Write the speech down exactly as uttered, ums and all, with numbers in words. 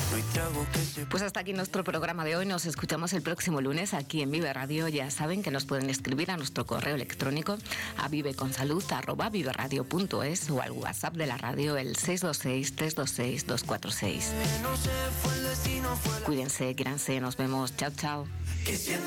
Pues hasta aquí nuestro programa de hoy. Nos escuchamos el próximo lunes aquí en Vive Radio. Ya saben que nos pueden escribir a nuestro correo electrónico a viveconsalud arroba viveradio punto es o al WhatsApp de la radio el seis dos seis, tres dos seis, dos cuatro seis. Cuídense, quírense, nos vemos. Chao, chao.